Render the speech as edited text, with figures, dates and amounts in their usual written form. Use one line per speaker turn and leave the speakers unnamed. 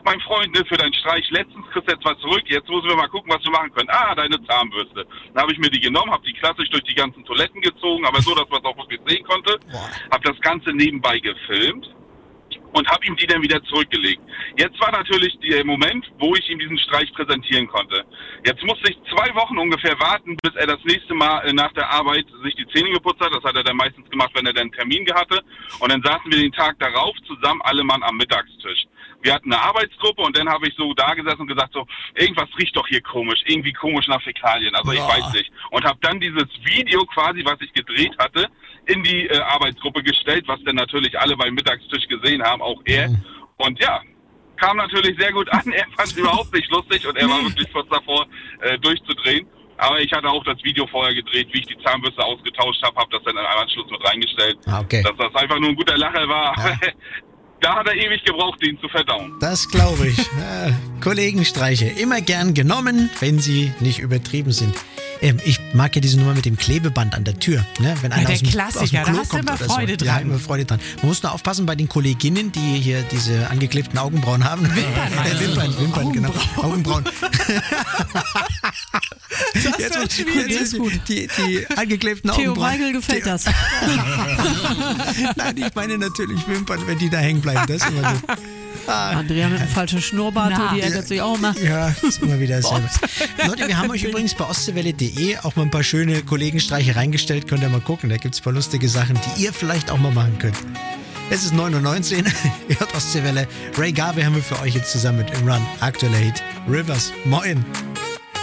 mein Freund, ne, für deinen Streich letztens kriegst du jetzt was zurück, jetzt müssen wir mal gucken, was wir machen können. Ah, deine Zahnbürste. Dann habe ich mir die genommen, habe die klassisch durch die ganzen Toiletten gezogen, aber so, dass man es auch wirklich sehen konnte. Habe das Ganze nebenbei gefilmt und habe ihm die dann wieder zurückgelegt. Jetzt war natürlich der Moment, wo ich ihm diesen Streich präsentieren konnte. Jetzt musste ich 2 Wochen ungefähr warten, bis er das nächste Mal nach der Arbeit sich die Zähne geputzt hat. Das hat er dann meistens gemacht, wenn er dann einen Termin hatte. Und dann saßen wir den Tag darauf zusammen alle Mann am Mittagstisch. Wir hatten eine Arbeitsgruppe und dann habe ich so da gesessen und gesagt so, irgendwas riecht doch hier komisch, irgendwie komisch nach Fäkalien, also ich weiß nicht. Und habe dann dieses Video quasi, was ich gedreht hatte, in die Arbeitsgruppe gestellt, was dann natürlich alle beim Mittagstisch gesehen haben, auch er. Und ja, kam natürlich sehr gut an, er fand es überhaupt nicht lustig und er war wirklich kurz davor durchzudrehen. Aber ich hatte auch das Video vorher gedreht, wie ich die Zahnbürste ausgetauscht habe, habe das dann im Anschluss mit reingestellt, dass das einfach nur ein guter Lacher war. Ja. Da hat er ewig gebraucht, den zu verdauen.
Das glaube ich. Kollegenstreiche immer gern genommen, wenn sie nicht übertrieben sind. Ich mag ja diese Nummer mit dem Klebeband an der Tür. Ne? Wenn einer aus dem Klo
da hast
kommt
du immer
oder
Freude
so.
dran.
Ja, immer Freude dran. Man muss nur aufpassen bei den Kolleginnen, die hier diese angeklebten Augenbrauen haben. Wimpern, genau. Augenbrauen.
Das wird schwierig.
Die angeklebten
Theo
Augenbrauen.
Weigel gefällt das.
Nein, ich meine natürlich Wimpern, wenn die da hängen bleiben. Das ist immer gut.
Andrea mit einem falschen Schnurrbart, die ärgert sich auch immer.
Ja, ist immer wieder dasselbe. Leute, wir haben euch übrigens bei ostseewelle.de auch mal ein paar schöne Kollegenstreiche reingestellt. Könnt ihr mal gucken, da gibt es ein paar lustige Sachen, die ihr vielleicht auch mal machen könnt. Es ist 9:19 Uhr, ihr hört Ostseewelle. Ray Garvey haben wir für euch jetzt zusammen mit Imran, aktueller Hit Rivers. Moin.